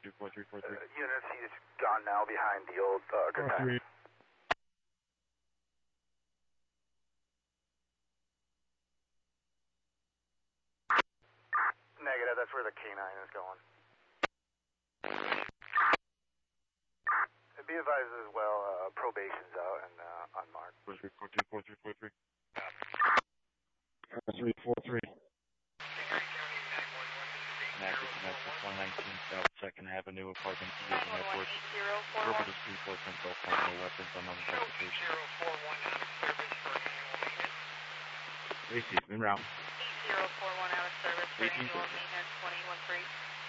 Units, he's gone now behind the old good time. Negative, that's where the K9 is going. Be advised as well, probation's out and unmarked. 4343. 4343. Nexus 119 South 2nd Avenue, apartment Division Network. Verbal dispute was until found no weapons on identification. 8041 out of service for annual maintenance. 8041 out of service for annual maintenance 2013.